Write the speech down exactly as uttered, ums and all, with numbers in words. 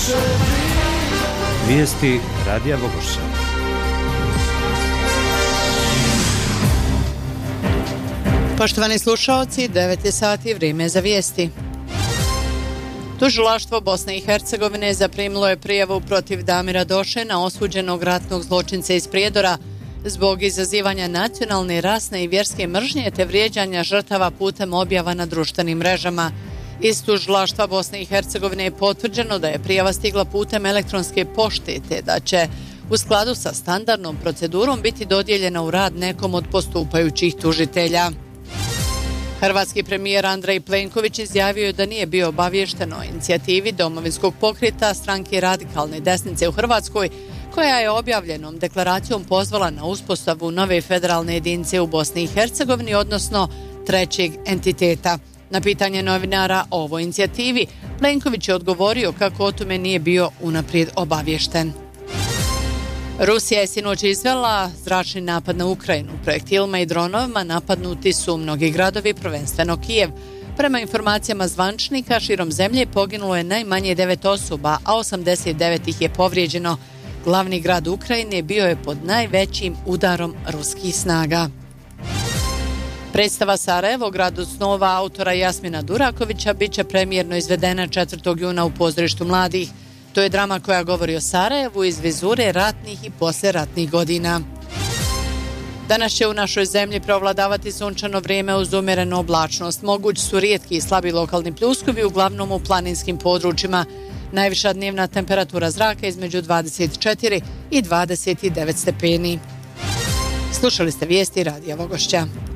Vijesti Radija Vogošća. Poštovani slušaoci, devet je sati, vrijeme za vijesti. Tužilaštvo Bosne i Hercegovine zaprimilo je prijavu protiv Damira Došena, osuđenog ratnog zločinca iz Prijedora, zbog izazivanja nacionalne, rasne i vjerske mržnje te vrijeđanja žrtava putem objava na društvenim mrežama. Iz tužilaštva Bosne i Hercegovine je potvrđeno da je prijava stigla putem elektronske pošte te da će u skladu sa standardnom procedurom biti dodijeljena u rad nekom od postupajućih tužitelja. Hrvatski premijer Andrej Plenković izjavio je da nije bio obaviješten o inicijativi Domovinskog pokreta stranke radikalne desnice u Hrvatskoj, koja je objavljenom deklaracijom pozvala na uspostavu nove federalne jedinice u Bosni i Hercegovini, odnosno trećeg entiteta. Na pitanje novinara o ovoj inicijativi, Plenković je odgovorio kako o tome nije bio unaprijed obaviješten. Rusija je sinoć izvela zračni napad na Ukrajinu. Projektilima i dronovima napadnuti su mnogi gradovi, prvenstveno Kijev. Prema informacijama zvančnika, širom zemlje poginulo je najmanje devet osoba, a osamdeset devet ih je povrijeđeno. Glavni grad Ukrajine bio je pod najvećim udarom ruskih snaga. Predstava Sarajevo, gradu snova autora Jasmina Durakovića, bit će premijerno izvedena četvrtog juna u pozorištu mladih. To je drama koja govori o Sarajevu iz vizure ratnih i poslijeratnih godina. Danas će u našoj zemlji preovladavati sunčano vrijeme uz umjerenu oblačnost. Mogući su rijetki i slabi lokalni pljuskovi, uglavnom u planinskim područjima. Najviša dnevna temperatura zraka između dvadeset četiri i dvadeset devet stepeni. Slušali ste vijesti Radija Vogošća.